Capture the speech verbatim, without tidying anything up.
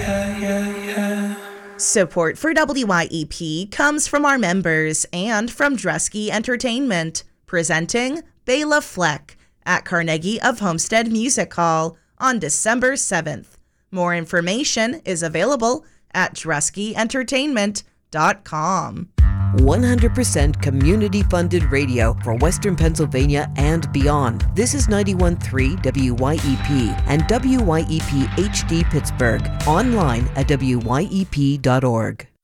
yeah, yeah, yeah. Support for W Y E P comes from our members and from Dresky Entertainment, presenting Bela Fleck at Carnegie of Homestead Music Hall on December seventh. More information is available at dresky entertainment dot com. one hundred percent community-funded radio for Western Pennsylvania and beyond. This is ninety-one point three W Y E P and W Y E P H D Pittsburgh. Online at W Y E P dot org.